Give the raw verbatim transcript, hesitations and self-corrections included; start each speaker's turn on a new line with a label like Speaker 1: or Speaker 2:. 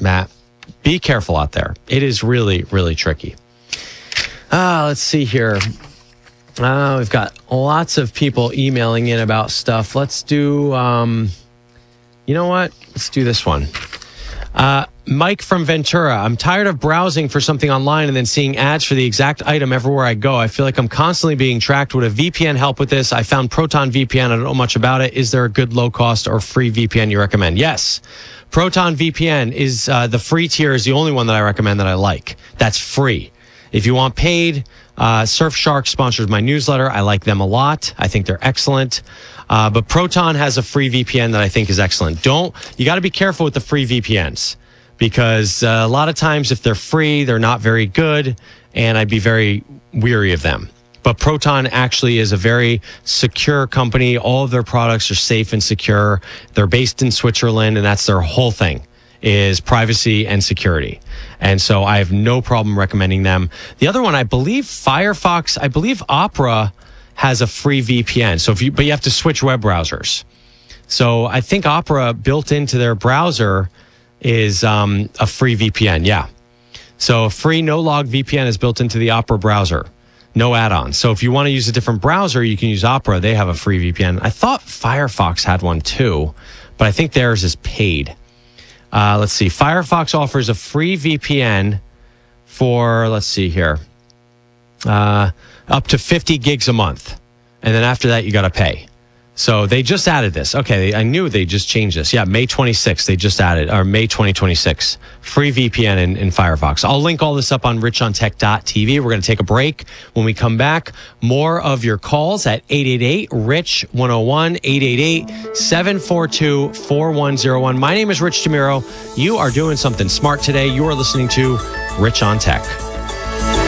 Speaker 1: Matt, be careful out there. It is really, really tricky. Uh, let's see here. Uh, we've got lots of people emailing in about stuff. Let's do, um, you know what? Let's do this one. Uh, Mike from Ventura. I'm tired of browsing for something online and then seeing ads for the exact item everywhere I go. I feel like I'm constantly being tracked. Would a V P N help with this? I found Proton V P N. I don't know much about it. Is there a good low cost or free V P N you recommend? Yes. Proton V P N is uh, the free tier is the only one that I recommend that I like. That's free. If you want paid, uh, Surfshark sponsors my newsletter. I like them a lot. I think they're excellent. Uh, but Proton has a free V P N that I think is excellent. Don't, you got to be careful with the free V P Ns because uh, a lot of times if they're free, they're not very good and I'd be very weary of them. But Proton actually is a very secure company. All of their products are safe and secure. They're based in Switzerland and that's their whole thing is privacy and security. And so I have no problem recommending them. The other one, I believe Firefox, I believe Opera has a free V P N. So if you, but you have to switch web browsers. So I think Opera built into their browser is um, a free V P N. Yeah. So a free no-log V P N is built into the Opera browser. No add-ons. So if you want to use a different browser, you can use Opera. They have a free V P N. I thought Firefox had one too, but I think theirs is paid. Uh, let's see. Firefox offers a free V P N for, let's see here, uh, up to fifty gigs a month. And then after that, you got to pay. So they just added this. Okay, I knew they just changed this. Yeah, May twenty-sixth, they just added, or May twenty twenty-six, free V P N in, in Firefox. I'll link all this up on rich on tech dot t v. We're going to take a break. When we come back, more of your calls at eight eight eight, R I C H, one oh one, eight eight eight, seven four two, four one oh one. My name is Rich DeMiro. You are doing something smart today. You are listening to Rich on Tech.